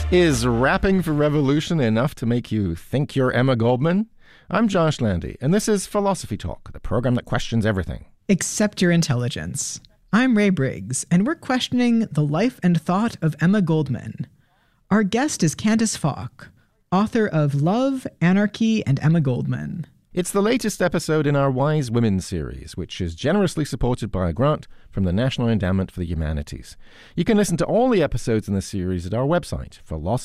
Is rapping for revolution enough to make you think you're Emma Goldman? I'm Josh Landy, and this is Philosophy Talk, the program that questions everything. Except your intelligence. I'm Ray Briggs, and we're questioning the life and thought of Emma Goldman. Our guest is Candice Falk, author of Love, Anarchy, and Emma Goldman. It's the latest episode in our Wise Women series, which is generously supported by a grant from the National Endowment for the Humanities. You can listen to all the episodes in the series at our website,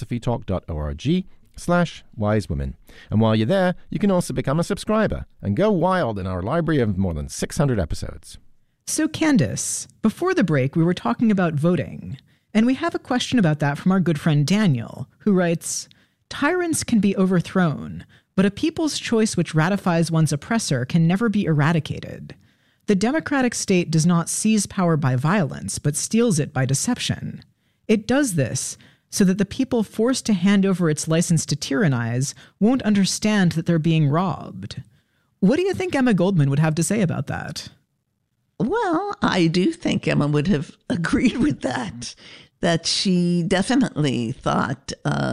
philosophytalk.org/wisewomen. And while you're there, you can also become a subscriber and go wild in our library of more than 600 episodes. So Candice, before the break, we were talking about voting, and we have a question about that from our good friend Daniel, who writes, "Tyrants can be overthrown, but a people's choice which ratifies one's oppressor can never be eradicated. The democratic state does not seize power by violence, but steals it by deception. It does this so that the people forced to hand over its license to tyrannize won't understand that they're being robbed." What do you think Emma Goldman would have to say about that? Well, I do think Emma would have agreed with that she definitely thought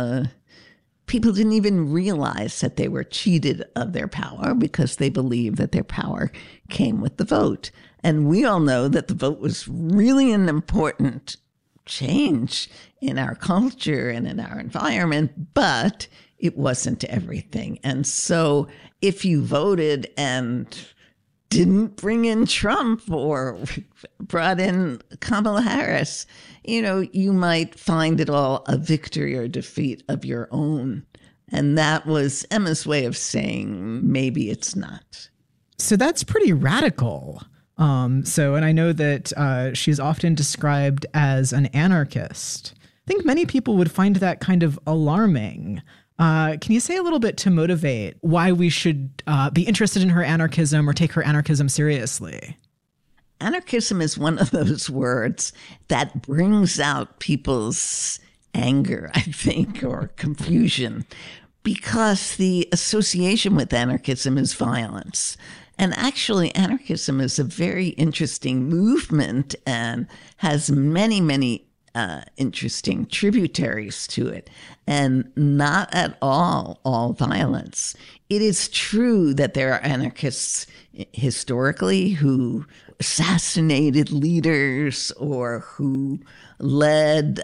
people didn't even realize that they were cheated of their power because they believed that their power came with the vote. And we all know that the vote was really an important change in our culture and in our environment, but it wasn't everything. And so if you voted and didn't bring in Trump or brought in Kamala Harris, you might find it all a victory or defeat of your own. And that was Emma's way of saying maybe it's not. So that's pretty radical. And I know that she's often described as an anarchist. I think many people would find that kind of alarming. Can you say a little bit to motivate why we should be interested in her anarchism or take her anarchism seriously? Anarchism is one of those words that brings out people's anger, I think, or confusion, because the association with anarchism is violence. And actually, anarchism is a very interesting movement and has many, many interesting tributaries to it, and not at all violence. It is true that there are anarchists historically who assassinated leaders or who led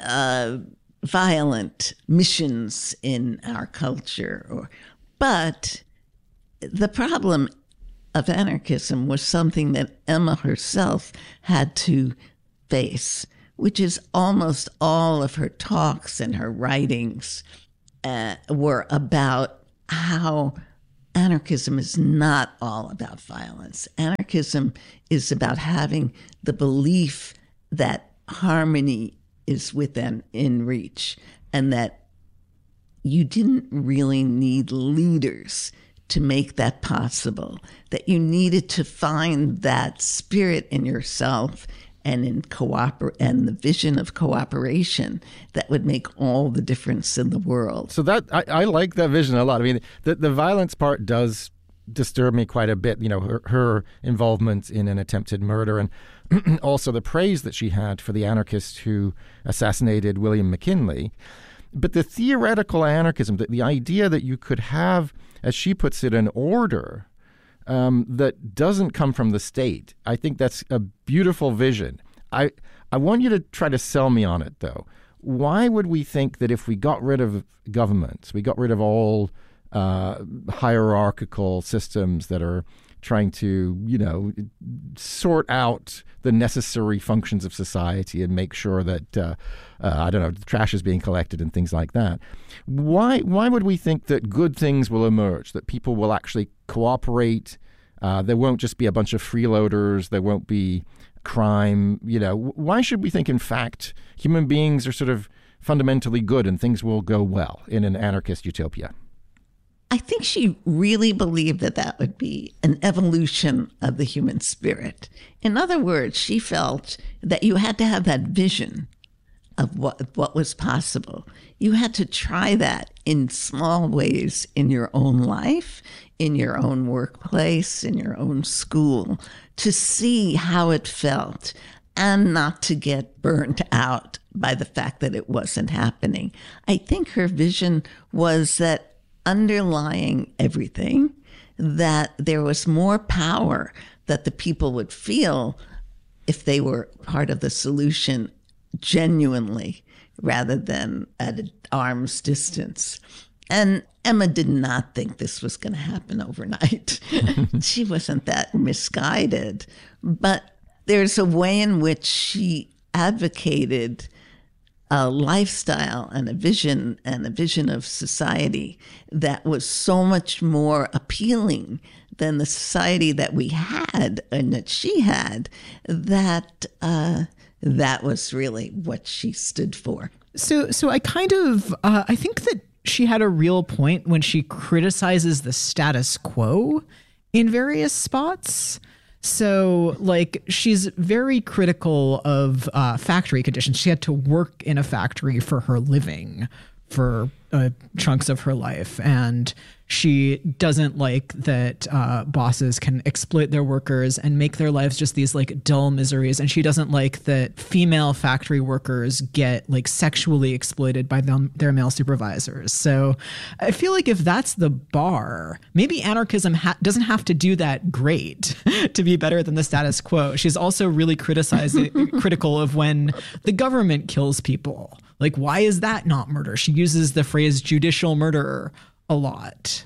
violent missions in our culture. But the problem of anarchism was something that Emma herself had to face, which is almost all of her talks and her writings were about how anarchism is not all about violence. Anarchism is about having the belief that harmony is in reach, and that you didn't really need leaders to make that possible, that you needed to find that spirit in yourself and and the vision of cooperation that would make all the difference in the world. So that I like that vision a lot. I mean, the violence part does disturb me quite a bit. Her involvement in an attempted murder, and also the praise that she had for the anarchist who assassinated William McKinley. But the theoretical anarchism, the idea that you could have, as she puts it, an order that doesn't come from the state. I think that's a beautiful vision. I want you to try to sell me on it, though. Why would we think that if we got rid of governments, we got rid of all hierarchical systems that are trying to, sort out the necessary functions of society and make sure that, the trash is being collected and things like that. Why would we think that good things will emerge, that people will actually cooperate? There won't just be a bunch of freeloaders. There won't be crime. Why should we think, in fact, human beings are sort of fundamentally good and things will go well in an anarchist utopia? I think she really believed that would be an evolution of the human spirit. In other words, she felt that you had to have that vision of what was possible. You had to try that in small ways in your own life, in your own workplace, in your own school, to see how it felt and not to get burnt out by the fact that it wasn't happening. I think her vision was that underlying everything, that there was more power that the people would feel if they were part of the solution genuinely rather than at arm's distance. And Emma did not think this was going to happen overnight. She wasn't that misguided. But there's a way in which she advocated a lifestyle and a vision of society that was so much more appealing than the society that we had and that she had, that that was really what she stood for. So I kind of, I think that she had a real point when she criticizes the status quo in various spots. So, like, she's very critical of factory conditions. She had to work in a factory for her living for chunks of her life. And she doesn't like that bosses can exploit their workers and make their lives just these like dull miseries. And she doesn't like that female factory workers get like sexually exploited by their male supervisors. So I feel like if that's the bar, maybe anarchism doesn't have to do that great to be better than the status quo. She's also really critical of when the government kills people. Like, why is that not murder? She uses the phrase judicial murder a lot.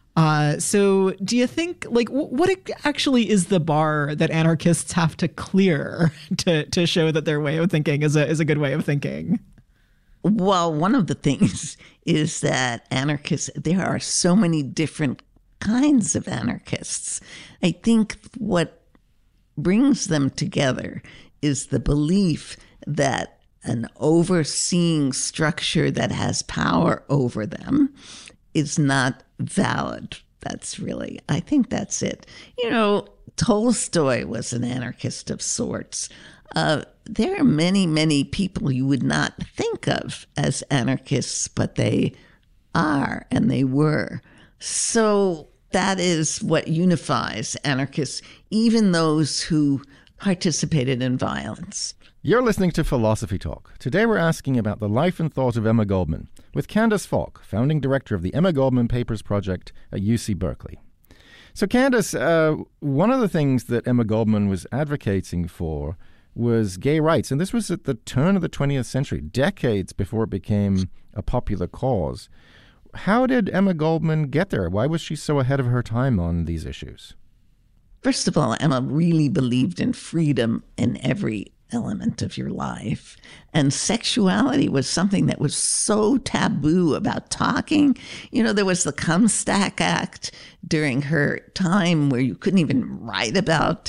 So do you think, like, what actually is the bar that anarchists have to clear to show that their way of thinking is a good way of thinking? Well, one of the things is that anarchists, there are so many different kinds of anarchists. I think what brings them together is the belief that an overseeing structure that has power over them is not valid. I think that's it. You know, Tolstoy was an anarchist of sorts. There are many, many people you would not think of as anarchists, but they are and they were. So that is what unifies anarchists, even those who participated in violence. You're listening to Philosophy Talk. Today we're asking about the life and thought of Emma Goldman with Candace Falk, founding director of the Emma Goldman Papers Project at UC Berkeley. So Candace, one of the things that Emma Goldman was advocating for was gay rights, and this was at the turn of the 20th century, decades before it became a popular cause. How did Emma Goldman get there? Why was she so ahead of her time on these issues? First of all, Emma really believed in freedom in every element of your life. And sexuality was something that was so taboo about talking. You know, there was the Comstock Act during her time where you couldn't even write about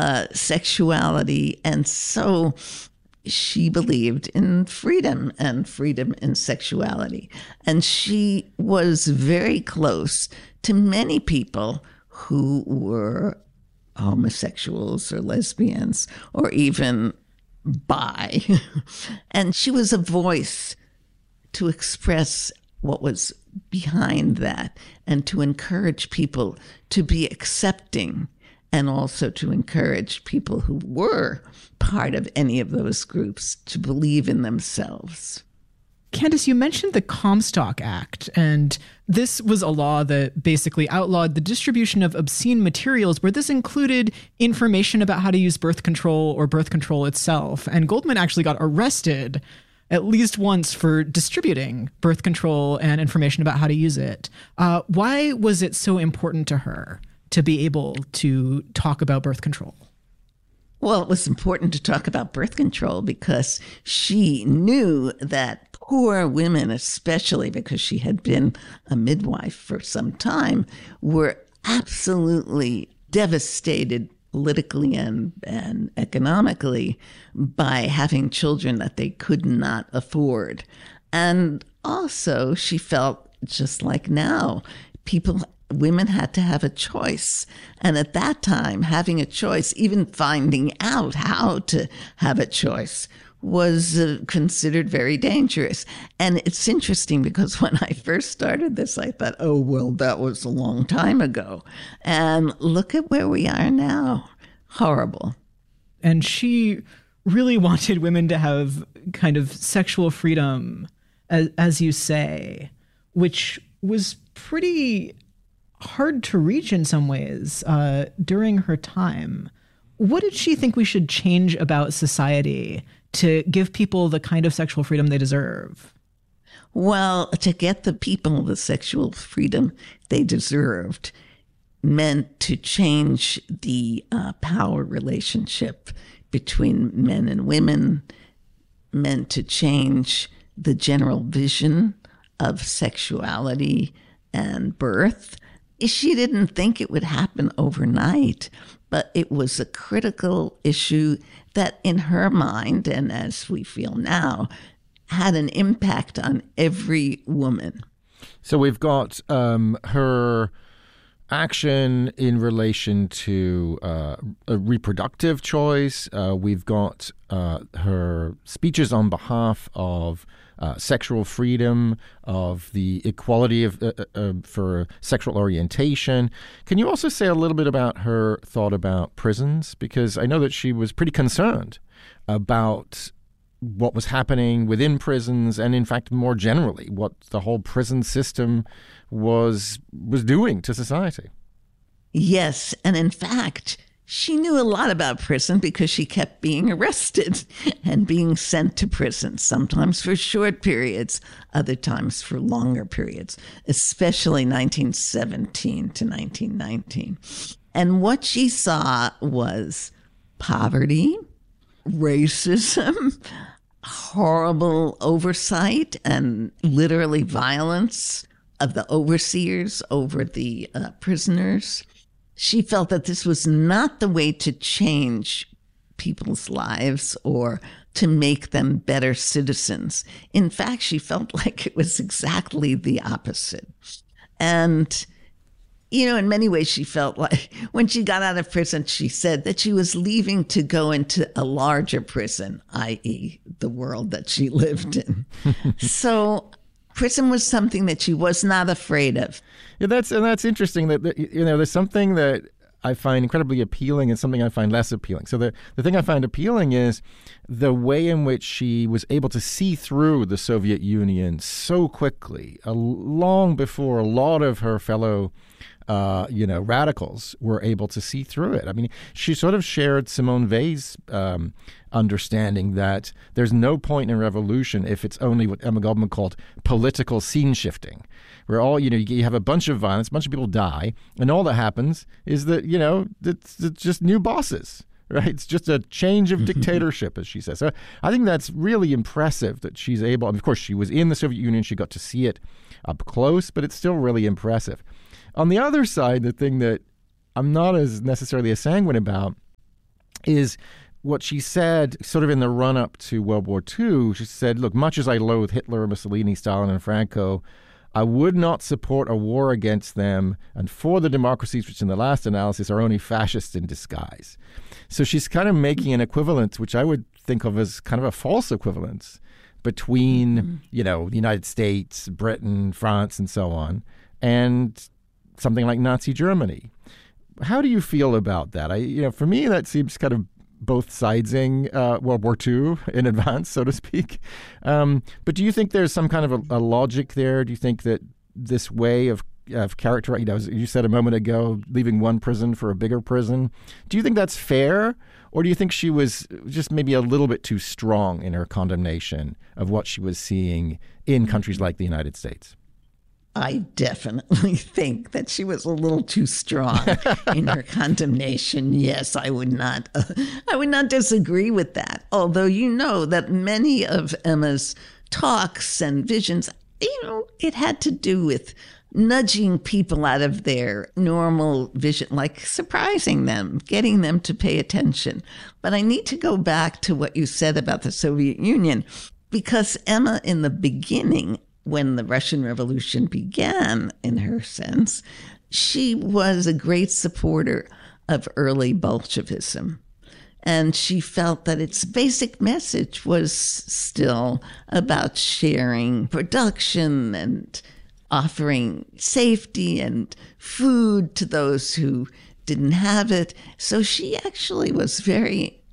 sexuality. And so she believed in freedom and freedom in sexuality. And she was very close to many people who were homosexuals or lesbians or even bi. And she was a voice to express what was behind that and to encourage people to be accepting and also to encourage people who were part of any of those groups to believe in themselves. Candace, you mentioned the Comstock Act, and this was a law that basically outlawed the distribution of obscene materials, where this included information about how to use birth control or birth control itself. And Goldman actually got arrested at least once for distributing birth control and information about how to use it. Why was it so important to her to be able to talk about birth control? Well, it was important to talk about birth control because she knew that poor women, especially because she had been a midwife for some time, were absolutely devastated politically and economically by having children that they could not afford. And also she felt, just like now, women had to have a choice. And at that time, having a choice, even finding out how to have a choice, was considered very dangerous. And it's interesting because when I first started this, I thought, oh, well, that was a long time ago. And look at where we are now. Horrible. And she really wanted women to have kind of sexual freedom, as you say, which was pretty hard to reach in some ways during her time. What did she think we should change about society to give people the kind of sexual freedom they deserve? Well, to get the people the sexual freedom they deserved meant to change the power relationship between men and women, meant to change the general vision of sexuality and birth. She didn't think it would happen overnight, but it was a critical issue that in her mind, and as we feel now, had an impact on every woman. So we've got her action in relation to a reproductive choice. We've got her speeches on behalf of sexual freedom, of the equality of for sexual orientation. Can you also say a little bit about her thought about prisons? Because I know that she was pretty concerned about what was happening within prisons and, in fact, more generally, what the whole prison system was doing to society. Yes, and in fact, she knew a lot about prison because she kept being arrested and being sent to prison, sometimes for short periods, other times for longer periods, especially 1917 to 1919. And what she saw was poverty, racism, horrible oversight, and literally violence of the overseers over the prisoners. She felt that this was not the way to change people's lives or to make them better citizens. In fact, she felt like it was exactly the opposite. And, you know, in many ways, she felt like when she got out of prison, she said that she was leaving to go into a larger prison, i.e., the world that she lived in. So prison was something that she was not afraid of. Yeah, that's interesting. That there's something that I find incredibly appealing and something I find less appealing. So the thing I find appealing is the way in which she was able to see through the Soviet Union so quickly, long before a lot of her fellow radicals were able to see through it. I mean, she sort of shared Simone Weil's understanding that there's no point in a revolution if it's only what Emma Goldman called political scene shifting, where all, you have a bunch of violence, a bunch of people die, and all that happens is that, it's just new bosses. Right. It's just a change of dictatorship, as she says. So I think that's really impressive that she's able. Of course, she was in the Soviet Union. She got to see it up close, but it's still really impressive. On the other side, the thing that I'm not as necessarily as sanguine about is what she said sort of in the run-up to World War II. She said, look, much as I loathe Hitler, Mussolini, Stalin, and Franco, I would not support a war against them and for the democracies which in the last analysis are only fascists in disguise. So she's kind of making an equivalence, which I would think of as kind of a false equivalence between, the United States, Britain, France, and so on, and something like Nazi Germany. How do you feel about that? For me, that seems kind of both sidesing World War II in advance, so to speak. But do you think there's some kind of a logic there? Do you think that this way of character, as you said a moment ago, leaving one prison for a bigger prison, do you think that's fair? Or do you think she was just maybe a little bit too strong in her condemnation of what she was seeing in countries like the United States? I definitely think that she was a little too strong in her condemnation. Yes, I would not disagree with that. Although that many of Emma's talks and visions, it had to do with nudging people out of their normal vision, like surprising them, getting them to pay attention. But I need to go back to what you said about the Soviet Union, because Emma, in the beginning, when the Russian Revolution began, in her sense, she was a great supporter of early Bolshevism. And she felt that its basic message was still about sharing production and offering safety and food to those who didn't have it. So she actually was very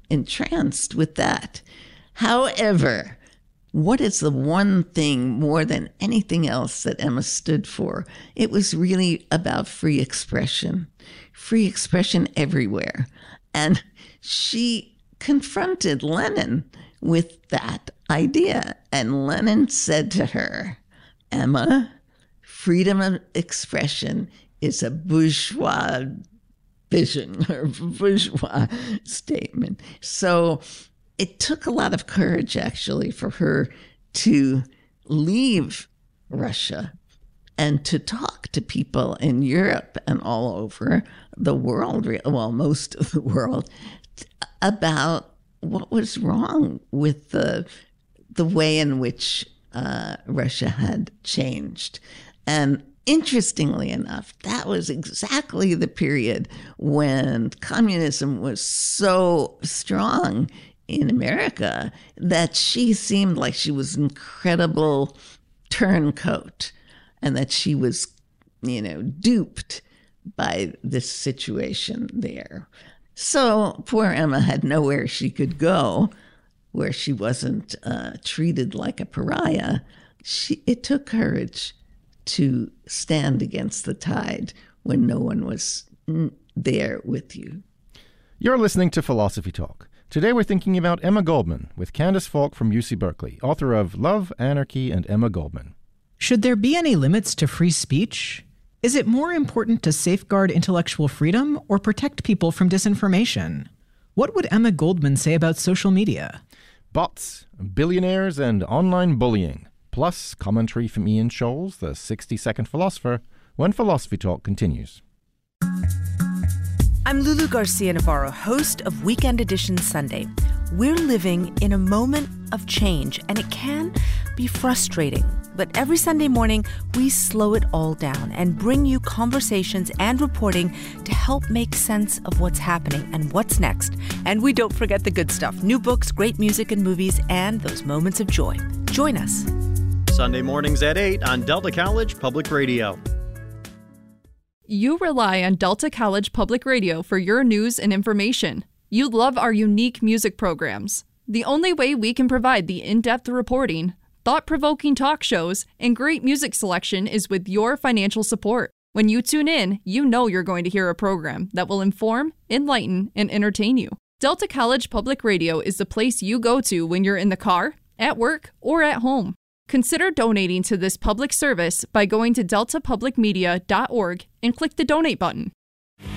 entranced with that. However, what is the one thing more than anything else that Emma stood for? It was really about free expression everywhere. And she confronted Lenin with that idea. And Lenin said to her, Emma, freedom of expression is a bourgeois vision or bourgeois statement. So it took a lot of courage, actually, for her to leave Russia and to talk to people in Europe and all over the world, well, most of the world, about what was wrong with the way in which Russia had changed. And interestingly enough, that was exactly the period when communism was so strong in America that she seemed like she was an incredible turncoat and that she was, duped by this situation there. So poor Emma had nowhere she could go where she wasn't treated like a pariah. It took courage to stand against the tide when no one was there with you. You're listening to Philosophy Talk. Today we're thinking about Emma Goldman with Candace Falk from UC Berkeley, author of Love, Anarchy, and Emma Goldman. Should there be any limits to free speech? Is it more important to safeguard intellectual freedom or protect people from disinformation? What would Emma Goldman say about social media? Bots, billionaires, and online bullying. Plus commentary from Ian Scholes, the 60-second philosopher, when Philosophy Talk continues. I'm Lulu Garcia-Navarro, host of Weekend Edition Sunday. We're living in a moment of change, and it can be frustrating. But every Sunday morning, we slow it all down and bring you conversations and reporting to help make sense of what's happening and what's next. And we don't forget the good stuff, new books, great music and movies, and those moments of joy. Join us. Sunday mornings at 8 on Delta College Public Radio. You rely on Delta College Public Radio for your news and information. You love our unique music programs. The only way we can provide the in-depth reporting, thought-provoking talk shows, and great music selection is with your financial support. When you tune in, you know you're going to hear a program that will inform, enlighten, and entertain you. Delta College Public Radio is the place you go to when you're in the car, at work, or at home. Consider donating to this public service by going to deltapublicmedia.org and click the donate button.